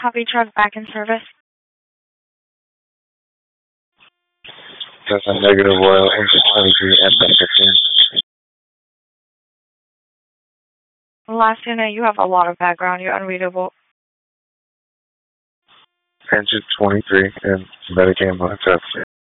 Copy, truck back in service. That's a negative oil engine 23 at the 15. Last unit, you have a lot of background. You're unreadable. Engine 23 and Medicam on test.